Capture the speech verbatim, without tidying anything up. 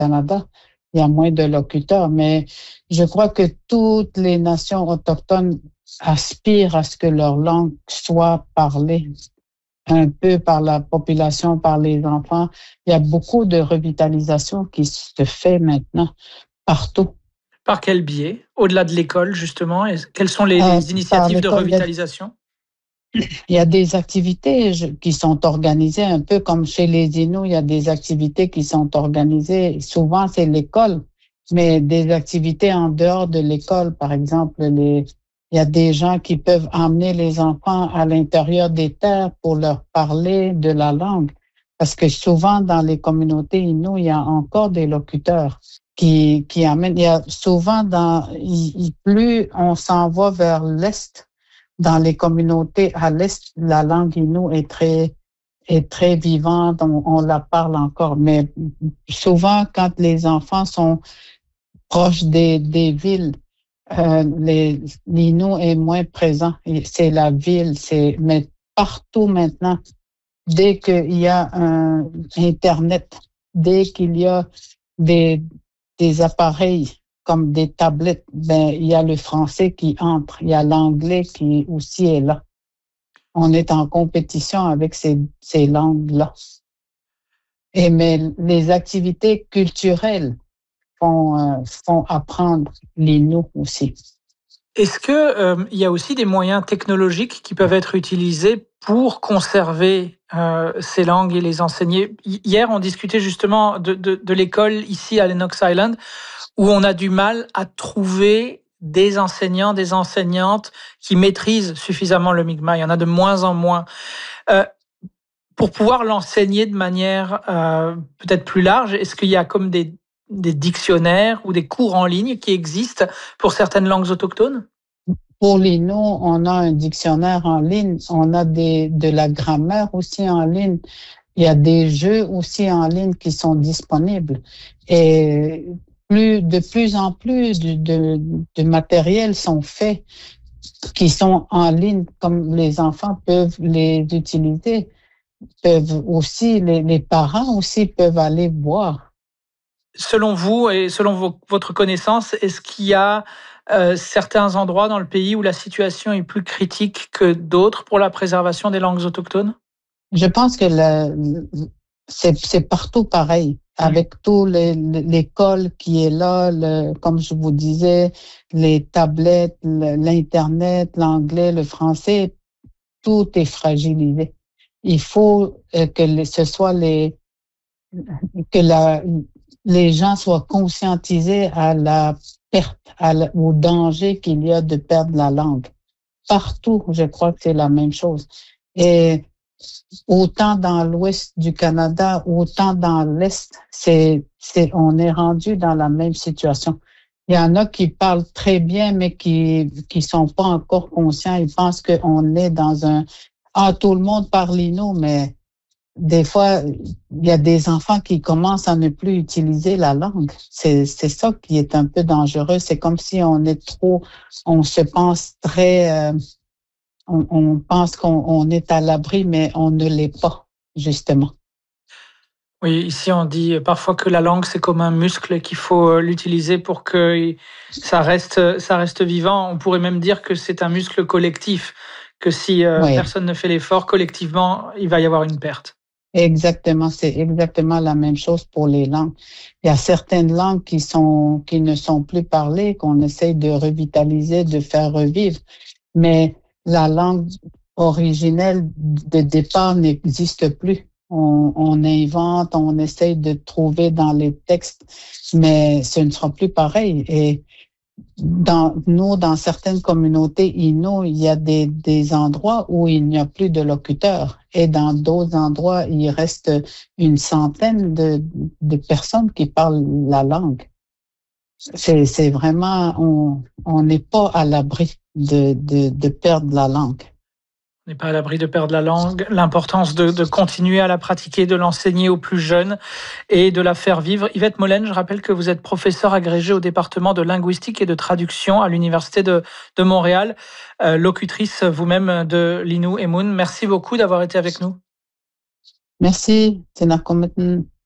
Canada. Il y a moins de locuteurs, mais je crois que toutes les nations autochtones aspirent à ce que leur langue soit parlée un peu par la population, par les enfants. Il y a beaucoup de revitalisation qui se fait maintenant partout. Par quel biais? Au-delà de l'école, justement, et quelles sont les, Euh, les par initiatives de l'école, il y a revitalisation? il y a des activités je- qui sont organisées un peu comme chez les Inuits. Il y a des activités qui sont organisées. Souvent, c'est l'école, mais des activités en dehors de l'école, par exemple, les, il y a des gens qui peuvent emmener les enfants à l'intérieur des terres pour leur parler de la langue. Parce que souvent, dans les communautés Inuits, il y a encore des locuteurs qui, qui amènent. Il y a souvent dans, il- il- plus on s'en va vers l'est, dans les communautés à l'Est, la langue Innu est très, est très vivante, on, on la parle encore. Mais souvent, quand les enfants sont proches des, des villes, euh, les, l'Innu est moins présent. Et c'est la ville, c'est, mais partout maintenant, dès qu'il y a un Internet, dès qu'il y a des, des appareils comme des tablettes, ben, il y a le français qui entre, il y a l'anglais qui aussi est là. On est en compétition avec ces, ces langues-là. Et mais les activités culturelles font, euh, font apprendre les nous aussi. Est-ce que euh, il y a aussi des moyens technologiques qui peuvent être utilisés pour conserver euh, ces langues et les enseigner? Hier, on discutait justement de, de, de l'école ici à Lennox Island, où on a du mal à trouver des enseignants, des enseignantes qui maîtrisent suffisamment le Mi'kmaq. Il y en a de moins en moins. Euh, pour pouvoir l'enseigner de manière euh, peut-être plus large, est-ce qu'il y a comme des, des dictionnaires ou des cours en ligne qui existent pour certaines langues autochtones? Pour les noms, on a un dictionnaire en ligne, on a des, de la grammaire aussi en ligne. Il y a des jeux aussi en ligne qui sont disponibles. Et plus, de plus en plus de, de, de matériels sont faits qui sont en ligne, comme les enfants peuvent les utiliser, peuvent aussi, les, les parents aussi peuvent aller voir. Selon vous et selon vos, votre connaissance, est-ce qu'il y a euh, certains endroits dans le pays où la situation est plus critique que d'autres pour la préservation des langues autochtones? Je pense que le, c'est, c'est partout pareil, Mmh. avec tout les- l'école qui est là, le, comme je vous disais, les tablettes, le- l'Internet, l'anglais, le français, tout est fragilisé. Il faut euh, que les- ce soit les, que la, les gens soient conscientisés à la perte, à la- au danger qu'il y a de perdre la langue. Partout, je crois que c'est la même chose. Et autant dans l'ouest du Canada, autant dans l'est, c'est, c'est, on est rendu dans la même situation. Il y en a qui parlent très bien, mais qui, qui sont pas encore conscients. Ils pensent qu'on est dans un, ah, tout le monde parle Innu, mais des fois, il y a des enfants qui commencent à ne plus utiliser la langue. C'est, c'est ça qui est un peu dangereux. C'est comme si on est trop, on se pense très, euh, on, on pense qu'on on est à l'abri, mais on ne l'est pas, justement. Oui, ici on dit parfois que la langue c'est comme un muscle et qu'il faut euh, l'utiliser pour que ça reste, ça reste vivant. On pourrait même dire que c'est un muscle collectif, que si euh, Oui, personne ne fait l'effort collectivement, il va y avoir une perte. exactement. C'est exactement la même chose pour les langues. Il y a certaines langues qui sont, qui ne sont plus parlées, qu'on essaye de revitaliser, de faire revivre. Mais la langue originelle de départ n'existe plus. On, on invente, on essaye de trouver dans les textes, mais ce ne sera plus pareil. Et dans, nous, dans certaines communautés Innu, il y a des, des endroits où il n'y a plus de locuteurs. Et dans d'autres endroits, il reste une centaine de, de personnes qui parlent la langue. C'est, c'est vraiment, on, on n'est pas à l'abri de, de, de perdre la langue. On n'est pas à l'abri de perdre la langue. L'importance de, de continuer à la pratiquer, de l'enseigner aux plus jeunes et de la faire vivre. Yvette Molène, je rappelle que vous êtes professeure agrégée au département de linguistique et de traduction à l'Université de, de Montréal, euh, locutrice vous-même de l'Innu et Mun. Merci beaucoup d'avoir été avec nous. Merci, Tina Cometon.